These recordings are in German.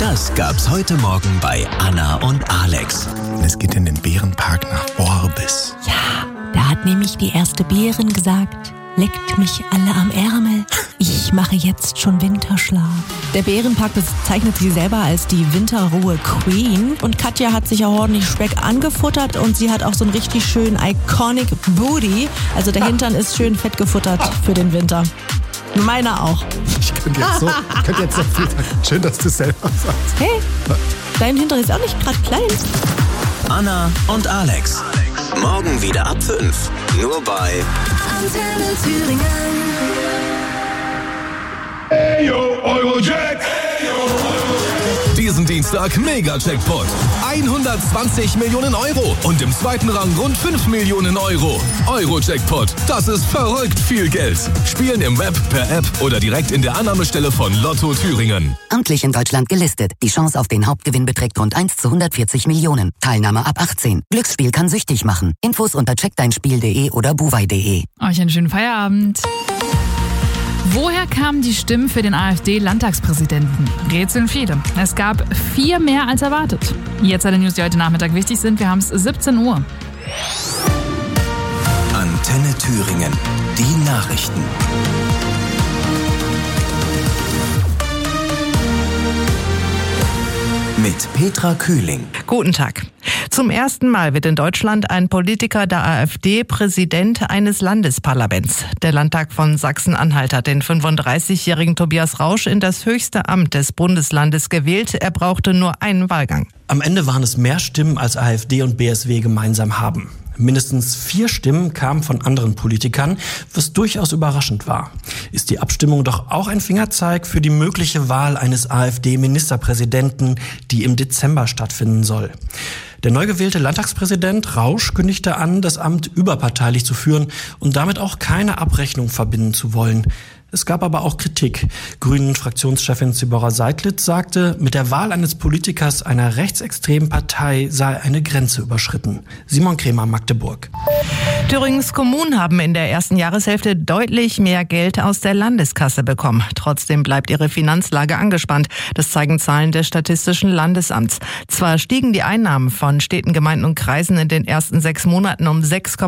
Das gab's heute Morgen bei Anna und Alex. Es geht in den Bärenpark nach Orbis. Ja, da hat nämlich die erste Bärin gesagt, leckt mich alle am Ärmel. Ich mache jetzt schon Winterschlaf. Der Bärenpark bezeichnet sie selber als die Winterruhe Queen. Und Katja hat sich auch ordentlich Speck angefuttert und sie hat auch so einen richtig schönen Iconic Booty. Also der Hintern ist schön fett gefuttert für den Winter. Meiner auch. Ich könnte jetzt so viel sagen. Schön, dass du es selber sagst. Hey, dein Hintern ist auch nicht gerade klein. Anna und Alex. Morgen wieder ab 5. Nur bei Antenne Thüringen. Hey yo, Eurojack! Diesen Dienstag Mega-Jackpot. 120 Millionen Euro und im zweiten Rang rund 5 Millionen Euro. Euro-Jackpot, das ist verrückt viel Geld. Spielen im Web, per App oder direkt in der Annahmestelle von Lotto Thüringen. Amtlich in Deutschland gelistet. Die Chance auf den Hauptgewinn beträgt rund 1 zu 140 Millionen. Teilnahme ab 18. Glücksspiel kann süchtig machen. Infos unter checkdeinspiel.de oder buwei.de. Euch einen schönen Feierabend. Woher kamen die Stimmen für den AfD-Landtagspräsidenten? Rätseln viele. Es gab 4 mehr als erwartet. Jetzt alle News, die heute Nachmittag wichtig sind. Wir haben es 17 Uhr. Antenne Thüringen. Die Nachrichten. Mit Petra Kühling. Guten Tag. Zum ersten Mal wird in Deutschland ein Politiker der AfD Präsident eines Landesparlaments. Der Landtag von Sachsen-Anhalt hat den 35-jährigen Tobias Rausch in das höchste Amt des Bundeslandes gewählt. Er brauchte nur einen Wahlgang. Am Ende waren es mehr Stimmen, als AfD und BSW gemeinsam haben. Mindestens 4 Stimmen kamen von anderen Politikern, was durchaus überraschend war. Ist die Abstimmung doch auch ein Fingerzeig für die mögliche Wahl eines AfD-Ministerpräsidenten, die im Dezember stattfinden soll. Der neu gewählte Landtagspräsident Rausch kündigte an, das Amt überparteilich zu führen und damit auch keine Abrechnung verbinden zu wollen. Es gab aber auch Kritik. Grünen-Fraktionschefin Zibora Seidlitz sagte, mit der Wahl eines Politikers einer rechtsextremen Partei sei eine Grenze überschritten. Simon Kremer, Magdeburg. Thüringens Kommunen haben in der ersten Jahreshälfte deutlich mehr Geld aus der Landeskasse bekommen. Trotzdem bleibt ihre Finanzlage angespannt. Das zeigen Zahlen des Statistischen Landesamts. Zwar stiegen die Einnahmen von Städten, Gemeinden und Kreisen in den ersten 6 Monaten um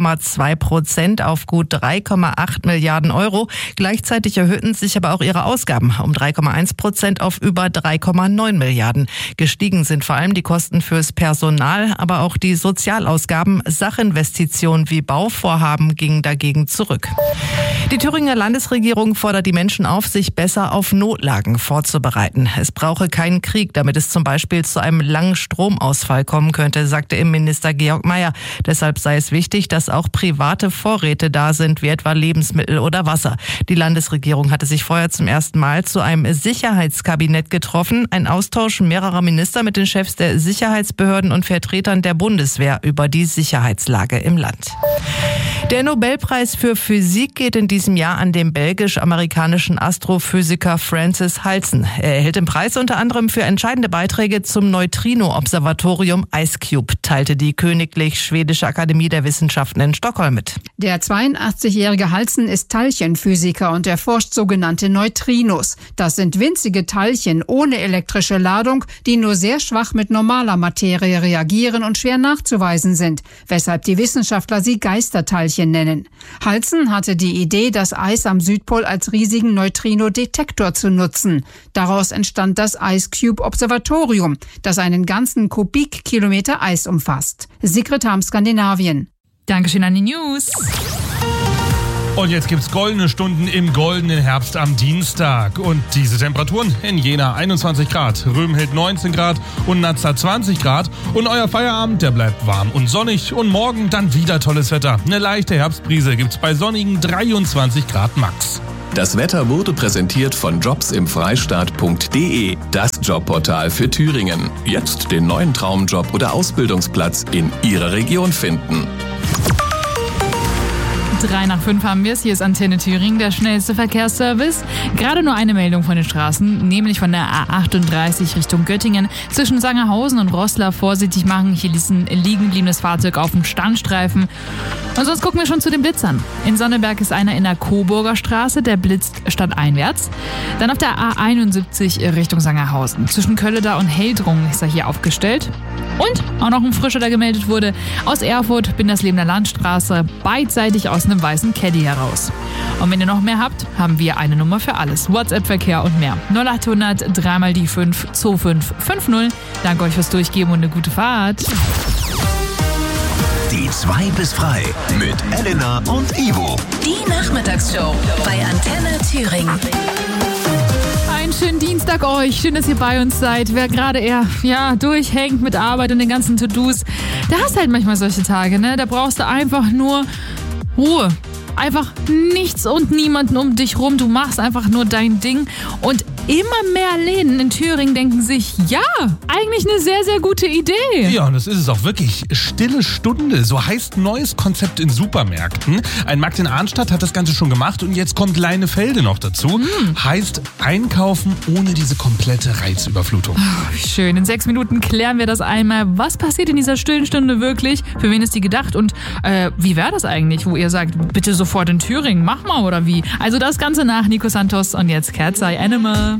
6,2% auf gut 3,8 Milliarden Euro. Gleichzeitig erhöhten sich aber auch ihre Ausgaben um 3,1% auf über 3,9 Milliarden. Gestiegen sind vor allem die Kosten fürs Personal, aber auch die Sozialausgaben. Sachinvestitionen wie Bauvorhaben gingen dagegen zurück. Die Thüringer Landesregierung fordert die Menschen auf, sich besser auf Notlagen vorzubereiten. Es brauche keinen Krieg, damit es zum Beispiel zu einem langen Stromausfall kommen könnte, sagte Innenminister Georg Mayer. Deshalb sei es wichtig, dass auch private Vorräte da sind, wie etwa Lebensmittel oder Wasser. Die Landesregierung hatte sich vorher zum ersten Mal zu einem Sicherheitskabinett getroffen. Ein Austausch mehrerer Minister mit den Chefs der Sicherheitsbehörden und Vertretern der Bundeswehr über die Sicherheitslage im Land. Der Nobelpreis für Physik geht in diesem Jahr an den belgisch-amerikanischen Astrophysiker Francis Halsen. Er erhält den Preis unter anderem für entscheidende Beiträge zum Neutrino-Observatorium IceCube, teilte die Königlich Schwedische Akademie der Wissenschaften in Stockholm mit. Der 82-jährige Halsen ist Teilchenphysiker und erforscht sogenannte Neutrinos. Das sind winzige Teilchen ohne elektrische Ladung, die nur sehr schwach mit normaler Materie reagieren und schwer nachzuweisen sind, weshalb die Wissenschaftler sie Geisterteilchen nennen. Halsen hatte die Idee, das Eis am Südpol als riesigen Neutrino-Detektor zu nutzen. Daraus entstand das IceCube-Observatorium, das einen ganzen Kubikkilometer Eis umfasst. Sigrid Harm, Skandinavien. Dankeschön an die News. Und jetzt gibt's goldene Stunden im goldenen Herbst am Dienstag. Und diese Temperaturen in Jena 21 Grad, Römhild 19 Grad und Nazza 20 Grad. Und euer Feierabend, der bleibt warm und sonnig. Und morgen dann wieder tolles Wetter. Eine leichte Herbstbrise gibt's bei sonnigen 23 Grad max. Das Wetter wurde präsentiert von jobsimfreistaat.de, das Jobportal für Thüringen. Jetzt den neuen Traumjob oder Ausbildungsplatz in Ihrer Region finden. 3 nach 5 haben wir es. Hier ist Antenne Thüringen, der schnellste Verkehrsservice. Gerade nur eine Meldung von den Straßen, nämlich von der A38 Richtung Göttingen. Zwischen Sangerhausen und Roßla vorsichtig machen. Hier liegen gebliebenes Fahrzeug auf dem Standstreifen. Und sonst gucken wir schon zu den Blitzern. In Sonneberg ist einer in der Coburger Straße, der blitzt stadteinwärts. Dann auf der A71 Richtung Sangerhausen. Zwischen Kölleda und Heldrungen ist er hier aufgestellt. Und auch noch ein Frischer, der gemeldet wurde, aus Erfurt, Binderslebener Landstraße, beidseitig aus einem weißen Caddy heraus. Und wenn ihr noch mehr habt, haben wir eine Nummer für alles. WhatsApp-Verkehr und mehr. 0800 3 mal die 5 2550. Danke euch fürs Durchgeben und eine gute Fahrt. Die 2 bis frei mit Elena und Ivo. Die Nachmittagsshow bei Antenne Thüringen. Einen schönen Dienstag euch. Schön, dass ihr bei uns seid. Wer gerade eher durchhängt mit Arbeit und den ganzen To-Dos, der hast halt manchmal solche Tage, ne? Da brauchst du einfach nur Ruhe. Einfach nichts und niemanden um dich rum. Du machst einfach nur dein Ding. Und immer mehr Läden in Thüringen denken sich, ja, eigentlich eine sehr, sehr gute Idee. Ja, und das ist es auch wirklich. Stille Stunde, so heißt ein neues Konzept in Supermärkten. Ein Markt in Arnstadt hat das Ganze schon gemacht und jetzt kommt Leinefelde noch dazu. Heißt einkaufen ohne diese komplette Reizüberflutung. Oh, schön, in 6 Minuten klären wir das einmal. Was passiert in dieser stillen Stunde wirklich? Für wen ist die gedacht? Und wie wäre das eigentlich, wo ihr sagt, bitte sofort in Thüringen, mach mal oder wie? Also das Ganze nach Nico Santos und jetzt Cat's Eye Animal.